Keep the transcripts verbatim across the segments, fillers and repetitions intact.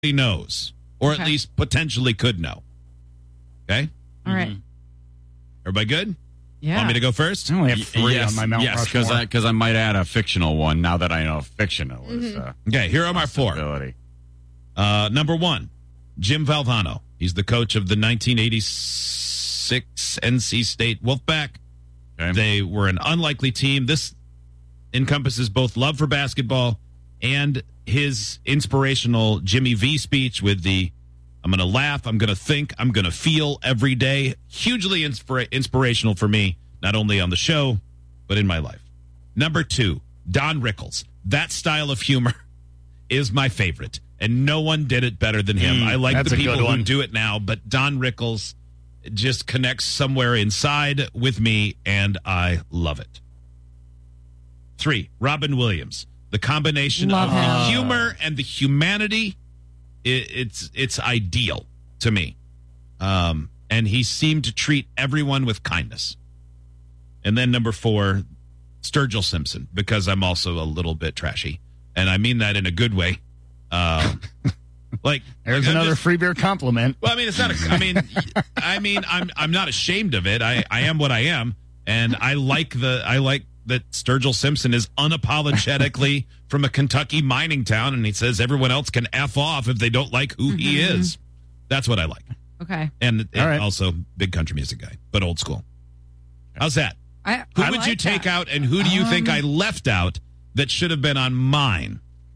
he knows, or Okay. at least potentially could know. Okay? All right. Everybody good? Yeah. Want me to go first? I only have three yes, on my Mount yes, because Rushmore. I because I might add a fictional one now that I know fictional is uh, Okay, here are my four. possibility. Uh, number one, Jim Valvano. He's the coach of the nineteen eighty-six N C State Wolfpack. Okay. They were an unlikely team. This encompasses both love for basketball and his inspirational Jimmy V speech with the I'm going to laugh, I'm going to think, I'm going to feel every day. Hugely inspira- inspirational for me, not only on the show, but in my life. Number two, Don Rickles. That style of humor is my favorite, and no one did it better than him. Mm, I like that's the a good people who one. do it now, but Don Rickles just connects somewhere inside with me, and I love it. Three, Robin Williams. The combination Love of the him. humor and the humanity, it, it's it's ideal to me. Um, and he seemed to treat everyone with kindness. And then number four, Sturgill Simpson, because I'm also a little bit trashy, and I mean that in a good way. Um, like There's like, I'm another just- free beer compliment. well, I mean, it's not. A, I mean, I mean, I'm I'm not ashamed of it. I, I am what I am, and I like the I like that Sturgill Simpson is unapologetically from a Kentucky mining town, and he says everyone else can f off if they don't like who he is. That's what I like, Okay. and, and All right. also big country music guy, but old school. How's that? I, Who I would like you take that. out, and who do you think Um, I left out that should have been on mine?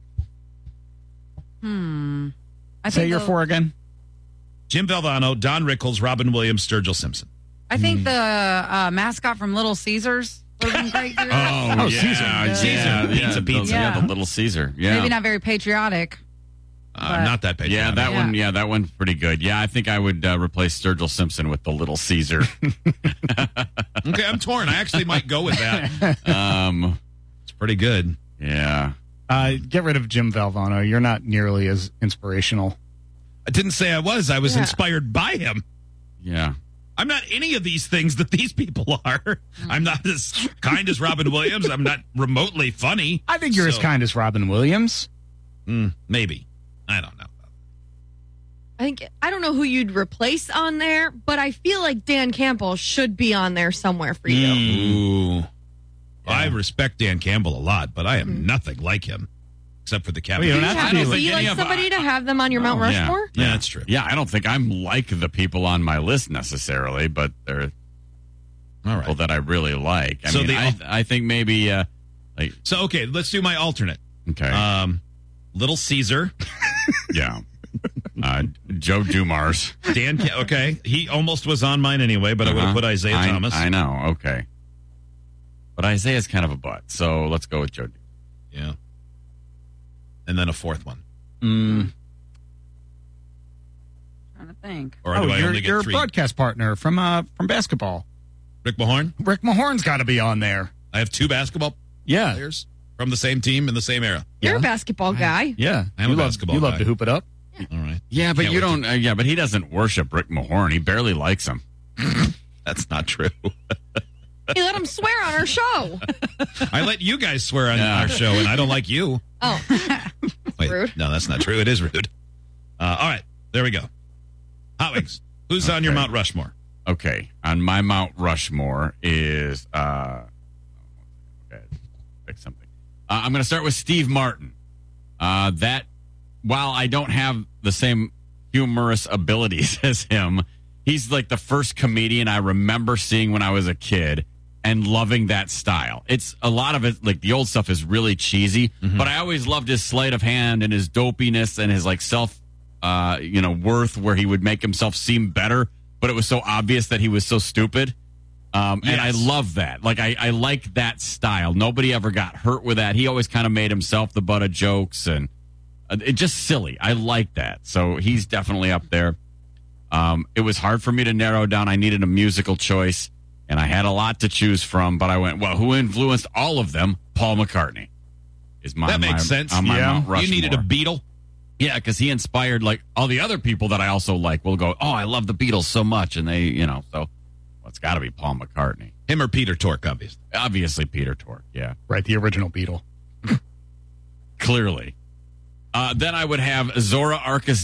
Hmm. I Say think your the- four again. Jim Valvano, Don Rickles, Robin Williams, Sturgill Simpson. I think the uh, mascot from Little Caesars would have been great. Too. Oh, Oh, yeah, Caesar. yeah, Caesar. yeah, Pizza, the- pizza. yeah, Yeah. the Little Caesar. Yeah, Maybe not very patriotic. Uh, But- not that big. yeah, that Yeah. one. Yeah, that one's pretty good. Yeah, I think I would uh, replace Sturgill Simpson with the Little Caesar. Okay, I'm torn. I actually might go with that. um, It's pretty good. yeah, Uh, get rid of Jim Valvano. You're not nearly as inspirational. I didn't say I was. I was Yeah. inspired by him. yeah. I'm not any of these things that these people are. I'm not as kind as Robin Williams. I'm not remotely funny. I think you're as So, kind as Robin Williams. mm, maybe. I don't know. I think I don't know who you'd replace on there, but I feel like Dan Campbell should be on there somewhere for you. Ooh. I respect Dan Campbell a lot, but I am nothing like him, except for the captain. Well, you don't Yeah, have to is be he like like any of- somebody to have them on your Mount Oh, yeah. Rushmore? yeah, that's true. Yeah, I don't think I'm like the people on my list necessarily, but they're All people right. that I really like. I So mean, the- I, I think maybe, uh, like, So, okay, let's do my alternate. okay, Um, Little Caesar, yeah, uh, Joe Dumars. Dan. Ca- okay, he almost was on mine anyway, but I would have Uh-huh. put Isaiah I, Thomas. I know, okay, but Isaiah's kind of a butt, so let's go with Joe. Yeah. And then a fourth one. Mm. trying to think. Or Oh, do I your only get your three? broadcast partner from uh from basketball. Rick Mahorn? Rick Mahorn's got to be on there. I have two basketball Yeah, players from the same team in the same era. You're Yeah. a basketball guy. yeah. I am you a love, basketball You love guy. to hoop it up. All right. Yeah, but Can't you wait don't. Uh, yeah, but he doesn't worship Rick Mahorn. He barely likes him. That's not true. You let him swear on our show. I let you guys swear on Yeah. our show, and I don't like you. Oh, Wait, Rude. no, that's not true. It is rude. Uh, all right, there we go. Hot Wings. Who's on your Okay. Mount Rushmore? Okay, on my Mount Rushmore is uh, okay, pick something. Uh, I'm going to start with Steve Martin. Uh, that while I don't have the same humorous abilities as him, he's like the first comedian I remember seeing when I was a kid and loving that style. It's a lot of it, like the old stuff is really cheesy, but I always loved his sleight of hand and his dopiness and his like self, uh, you know, worth where he would make himself seem better, but it was so obvious that he was so stupid. Um, And I Yes. love that. Like, I, I like that style. Nobody ever got hurt with that. He always kind of made himself the butt of jokes and uh, it just silly. I like that. So he's definitely up there. Um, it was hard for me to narrow down. I needed a musical choice, and I had a lot to choose from, but I went, well, who influenced all of them? Paul McCartney is my That makes my- sense. on my Yeah. Mount You Rushmore. needed a Beatle. Yeah, because he inspired like all the other people that I also like will go, oh, I love the Beatles so much. And they, you know, so well, it's got to be Paul McCartney. Him or Peter Tork, obviously. Obviously, Peter Tork. Yeah, Right, the original Beatle. clearly. Uh, then I would have Zora Arcus